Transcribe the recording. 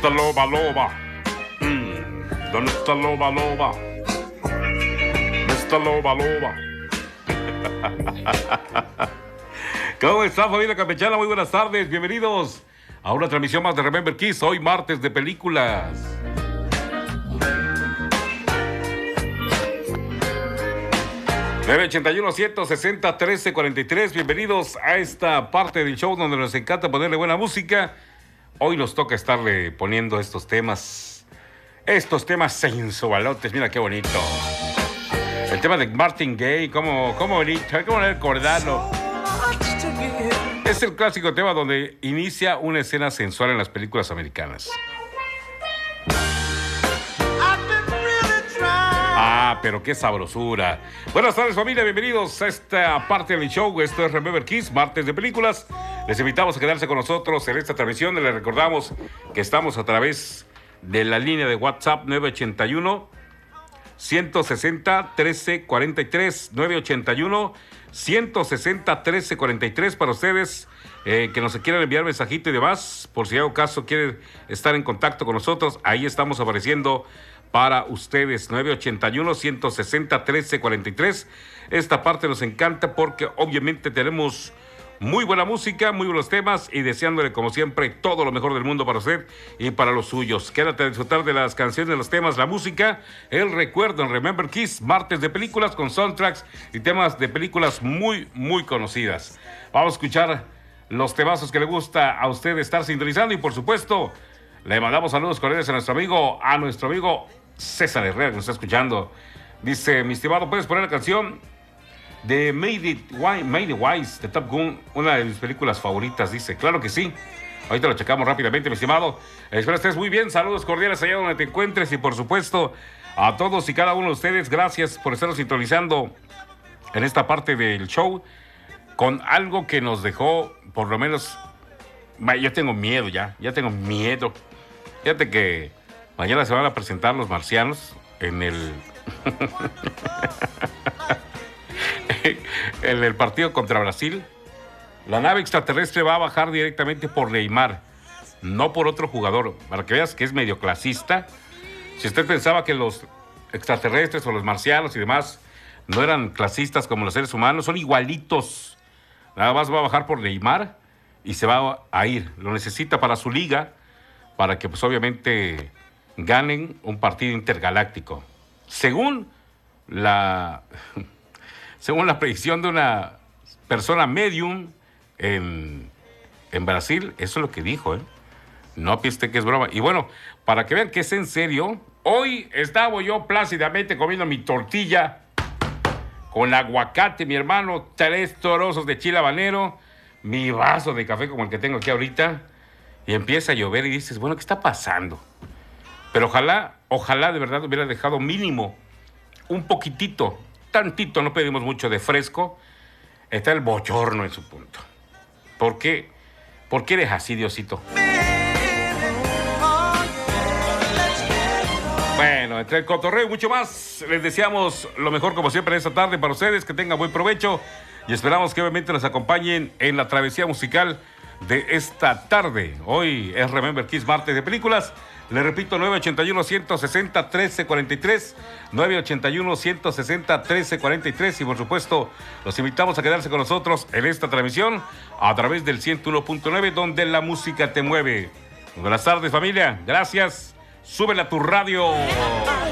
está Loba Loba? ¿Dónde está Loba Loba? ¿Dónde está Loba Loba? ¿Cómo está, familia campechana? Muy buenas tardes, bienvenidos a una transmisión más de Remember Kiss, hoy martes de películas. ...981-160-1343... Bienvenidos a esta parte del show donde nos encanta ponerle buena música. Hoy nos toca estarle poniendo estos temas sensualotes. Mira qué bonito. El tema de Martin Gaye, cómo bonito, cómo recordarlo. Es el clásico tema donde inicia una escena sensual en las películas americanas. Pero qué sabrosura. Buenas tardes, familia, bienvenidos a esta parte del show. Esto es Remember Kiss, martes de películas. Les invitamos a quedarse con nosotros en esta transmisión. Les recordamos que estamos a través de la línea de WhatsApp 981-160-1343, 981-160-1343 para ustedes que nos quieran enviar mensajito y demás. Por si algún caso quieren estar en contacto con nosotros, ahí estamos apareciendo para ustedes, 981-160-1343. Esta parte nos encanta porque obviamente tenemos muy buena música, muy buenos temas y deseándole como siempre todo lo mejor del mundo para usted y para los suyos. Quédate a disfrutar de las canciones, los temas, la música, el recuerdo en Remember Kiss, martes de películas con soundtracks y temas de películas muy, muy conocidas. Vamos a escuchar los temazos que le gusta a usted estar sintonizando y por supuesto le mandamos saludos cordiales a nuestro amigo César Herrera, que nos está escuchando. Dice, mi estimado, ¿puedes poner la canción de Made It Wise de Top Gun? Una de mis películas favoritas, dice. Claro que sí. Ahorita lo checamos rápidamente, mi estimado. Espero estés muy bien. Saludos cordiales allá donde te encuentres y, por supuesto, a todos y cada uno de ustedes, gracias por estar sintonizando en esta parte del show con algo que nos dejó, por lo menos, yo tengo miedo ya tengo miedo. Fíjate que mañana se van a presentar los marcianos en el en el partido contra Brasil. La nave extraterrestre va a bajar directamente por Neymar, no por otro jugador, para que veas que es medio clasista. Si usted pensaba que los extraterrestres o los marcianos y demás no eran clasistas como los seres humanos, son igualitos. Nada más va a bajar por Neymar y se va a ir. Lo necesita para su liga, para que pues obviamente ganen un partido intergaláctico. Según la predicción de una persona medium en Brasil, eso es lo que dijo, No piense que es broma. Y bueno, para que vean que es en serio, hoy estaba yo plácidamente comiendo mi tortilla con aguacate, mi hermano, 3 trozos de chile habanero, mi vaso de café como el que tengo aquí ahorita, y empieza a llover y dices, bueno, ¿qué está pasando? Pero ojalá de verdad hubiera dejado mínimo un poquitito, tantito, no pedimos mucho de fresco. Está el bochorno en su punto. ¿Por qué eres así, Diosito? Bueno, entre el cotorreo y mucho más, les deseamos lo mejor como siempre en esta tarde para ustedes, que tengan buen provecho y esperamos que obviamente nos acompañen en la travesía musical de esta tarde. Hoy es Remember Kiss, martes de películas. Le repito, 981-160-1343, 981-160-1343 y por supuesto los invitamos a quedarse con nosotros en esta transmisión a través del 101.9 donde la música te mueve. Buenas tardes, familia, gracias. Súbela a tu radio.